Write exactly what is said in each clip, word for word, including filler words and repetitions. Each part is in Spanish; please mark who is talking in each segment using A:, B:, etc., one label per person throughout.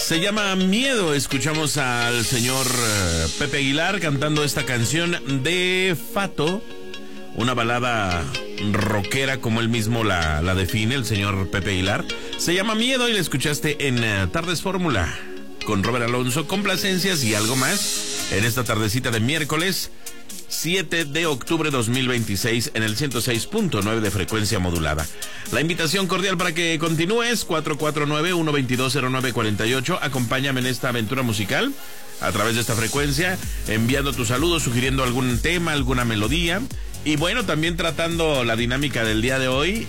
A: Se llama Miedo. Escuchamos al señor Pepe Aguilar cantando esta canción de Fato, una balada rockera como él mismo la, la define, el señor Pepe Aguilar. Se llama Miedo y la escuchaste en uh, Tardes Fórmula con Robert Alonso, complacencias y algo más en esta tardecita de miércoles siete de octubre dos mil veintiséis en el ciento seis punto nueve de frecuencia modulada. La invitación cordial para que continúes, cuatro cuatro nueve, uno dos dos, cero nueve cuatro ocho. Acompáñame en esta aventura musical a través de esta frecuencia, enviando tus saludos, sugiriendo algún tema, alguna melodía. Y bueno, también tratando la dinámica del día de hoy.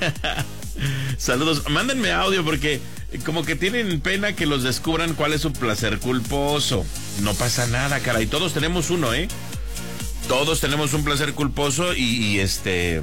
A: Saludos, mándenme audio porque como que tienen pena que los descubran cuál es su placer culposo. No pasa nada, caray, todos tenemos uno, ¿eh? Todos tenemos un placer culposo y, y este...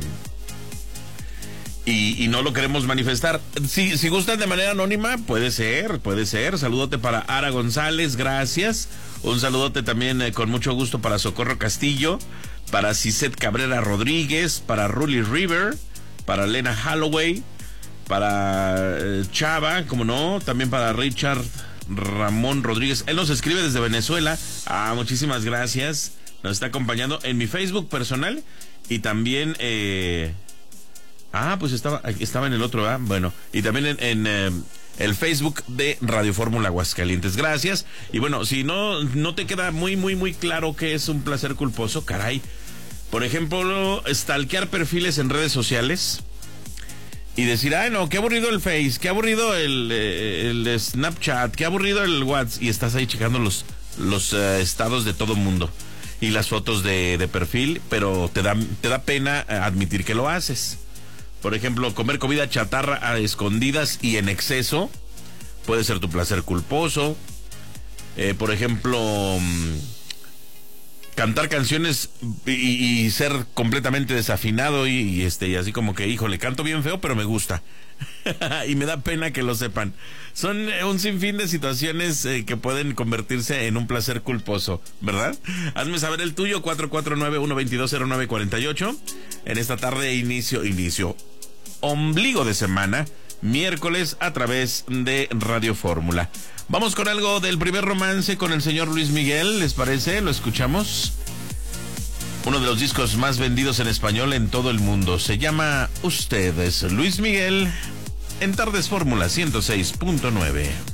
A: Y, y no lo queremos manifestar. Si, si gustan de manera anónima, puede ser, puede ser. Saludote para Ara González, gracias. Un saludote también eh, con mucho gusto para Socorro Castillo, para Ciset Cabrera Rodríguez, para Ruli River, para Lena Holloway, para eh, Chava, como no, también para Richard Ramón Rodríguez. Él nos escribe desde Venezuela. Ah, muchísimas gracias. Nos está acompañando en mi Facebook personal y también... Eh... Ah, pues estaba estaba en el otro, ¿ah? Bueno, y también en, en eh, el Facebook de Radio Fórmula Aguascalientes. Gracias. Y bueno, si no, no te queda muy, muy, muy claro qué es un placer culposo, caray. Por ejemplo, stalkear perfiles en redes sociales y decir, ay, no, qué aburrido el Face, qué aburrido el, el, el Snapchat, qué aburrido el WhatsApp. Y estás ahí checando los, los uh, estados de todo mundo y las fotos de, de perfil, pero te da, te da pena admitir que lo haces. Por ejemplo, comer comida chatarra a escondidas y en exceso puede ser tu placer culposo. Eh, por ejemplo, mmm, cantar canciones y, y ser completamente desafinado y, y este y así como que, híjole, canto bien feo, pero me gusta. Y me da pena que lo sepan. Son un sinfín de situaciones eh, que pueden convertirse en un placer culposo, ¿verdad? Hazme saber el tuyo, cuatro cuatro nueve, uno dos dos, cero nueve cuatro ocho. En esta tarde inicio, inicio, ombligo de semana, miércoles a través de Radio Fórmula. Vamos con algo del primer romance con el señor Luis Miguel, ¿les parece? ¿Lo escuchamos? Uno de los discos más vendidos en español en todo el mundo. Se llama Ustedes. Luis Miguel en Tardes Fórmula ciento seis punto nueve.